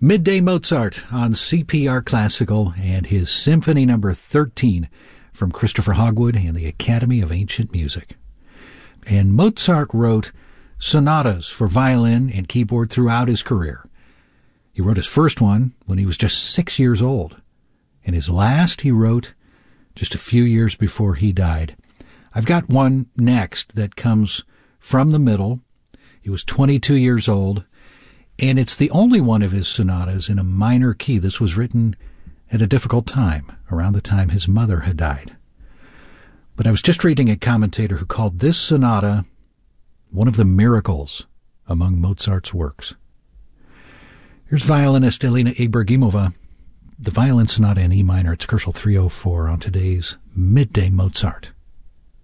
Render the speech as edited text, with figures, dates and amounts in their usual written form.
Midday Mozart on CPR Classical and his Symphony No. 13 from Christopher Hogwood and the Academy of Ancient Music. And Mozart wrote sonatas for violin and keyboard throughout his career. He wrote his first one when he was just 6 years old, and his last he wrote just a few years before he died. I've got one next that comes from the middle. He was 22 years old, and it's the only one of his sonatas in a minor key. This was written at a difficult time, around the time his mother had died. But I was just reading a commentator who called this sonata one of the miracles among Mozart's works. Here's violinist Elena Ibragimova, the violin sonata in E minor. It's Koszul 304 on today's Midday Mozart.